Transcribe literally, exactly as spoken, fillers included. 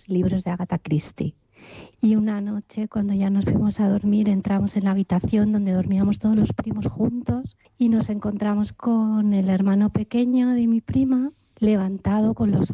los libros de Agatha Christie. Y una noche, cuando ya nos fuimos a dormir, entramos en la habitación donde dormíamos todos los primos juntos y nos encontramos con el hermano pequeño de mi prima levantado con los